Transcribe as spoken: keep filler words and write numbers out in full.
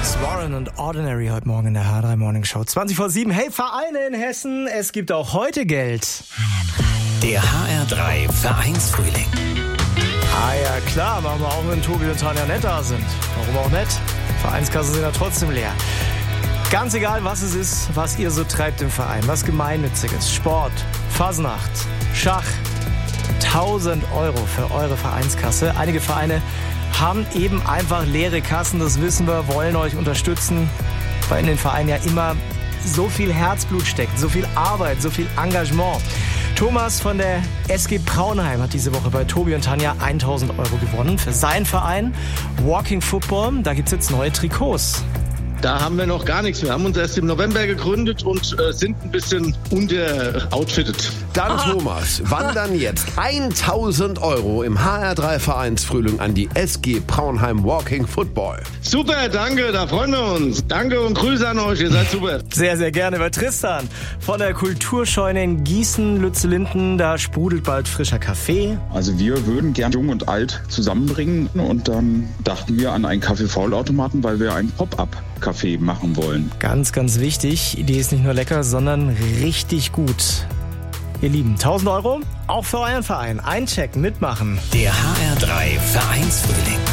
Alex Warren und Ordinary heute Morgen in der H drei Morning Show. zwanzig vor sieben. Hey, Vereine in Hessen, es gibt auch heute Geld. Der H R drei Vereinsfrühling. Ah ja, klar, machen wir auch, wenn Tobi und Tanja nett da sind. Warum auch nicht? Vereinskassen sind ja trotzdem leer. Ganz egal, was es ist, was ihr so treibt im Verein. Was Gemeinnütziges, Sport, Fasnacht, Schach. tausend Euro für eure Vereinskasse. Einige Vereine haben eben einfach leere Kassen, das wissen wir, wollen euch unterstützen, weil in den Vereinen ja immer so viel Herzblut steckt, so viel Arbeit, so viel Engagement. Thomas von der S G Praunheim hat diese Woche bei Tobi und Tanja tausend Euro gewonnen für seinen Verein Walking Football. Da gibt's jetzt neue Trikots. Da haben wir noch gar nichts. Wir haben uns erst im November gegründet und äh, sind ein bisschen unteroutfitted. Dann ah. Thomas, wandern jetzt tausend Euro im H R drei Vereinsfrühling an die S G Praunheim Walking Football. Super, danke, da freuen wir uns. Danke und Grüße an euch, ihr seid super. Sehr, sehr gerne. Bei Tristan von der Kulturscheune in Gießen, Lützelinden, da sprudelt bald frischer Kaffee. Also wir würden gern Jung und Alt zusammenbringen und dann dachten wir an einen Kaffee-Vollautomaten, weil wir einen Pop-up Kaffee machen wollen. Ganz, ganz wichtig. Die Idee ist nicht nur lecker, sondern richtig gut. Ihr Lieben, tausend Euro auch für euren Verein. Einchecken, mitmachen. Der H R drei Vereinsfrühling.